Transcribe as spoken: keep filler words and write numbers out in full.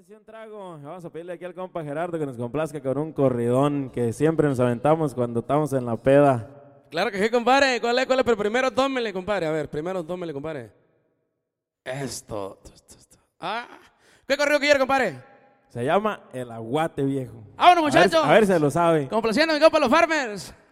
tómese un trago. Vamos a pedirle aquí al compa Gerardo que nos complazca con un corridón que siempre nos aventamos cuando estamos en la peda. Claro que sí, compadre. ¿Cuál es? ¿Cuál es? Pero primero tómele, compadre. A ver, primero tómele, compadre. Esto. esto, esto. Ah, ¿qué corrido quiere, compadre? Se llama El Aguate Viejo. ¡Vámonos, muchachos! A ver, a ver si lo sabe. Complaciendo a mi compa los farmers.